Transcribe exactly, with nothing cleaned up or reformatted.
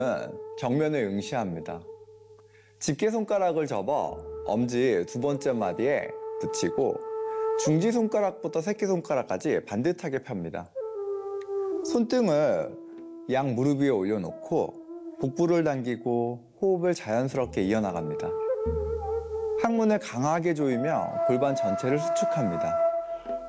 정면을 응시합니다. 집게손가락을 접어 엄지 두 번째 마디에 붙이고 중지손가락부터 새끼손가락까지 반듯하게 펴니다. 손등을 양 무릎 위에 올려놓고 복부를 당기고 호흡을 자연스럽게 이어나갑니다. 항문을 강하게 조이며 골반 전체를 수축합니다.